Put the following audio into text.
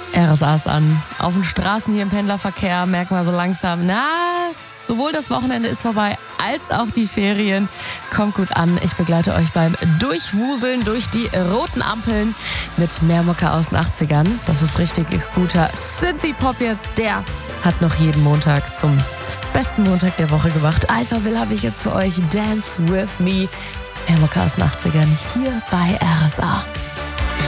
RSA ist an. Auf den Straßen hier im Pendlerverkehr merken wir so langsam, sowohl das Wochenende ist vorbei, als auch die Ferien. Kommt gut an. Ich begleite euch beim Durchwuseln durch die roten Ampeln mit mehr Mucke aus den 80ern. Das ist richtig guter Synthie-Pop jetzt. Der hat noch jeden Montag zum besten Montag der Woche gemacht. Alpha Will habe ich jetzt für euch. Dance with me. Mehr Mucke aus den 80ern hier bei RSA.